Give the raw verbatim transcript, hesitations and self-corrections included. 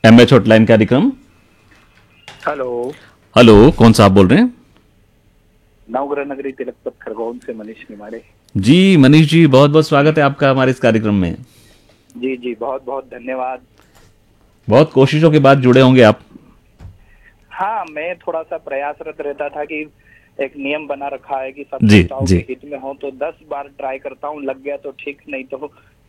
MH hotline कार्यक्रम। Hello. Hello, कौन सा आप बोल रहे हैं? नवग्रह नगरी तिलकपत खरगोन से मनीष निमाड़े। जी मनीष जी, बहुत बहुत स्वागत है आपका हमारे इस कार्यक्रम में। जी जी, बहुत बहुत धन्यवाद। बहुत कोशिशों के बाद जुड़े होंगे आप। हाँ, मैं थोड़ा सा प्रयासरत रहता था कि एक नियम बना रखा है कि सब जी श्रोताओं के जी। हित में हो, तो दस बार ट्राई करता हूँ, लग गया तो ठीक, नहीं तो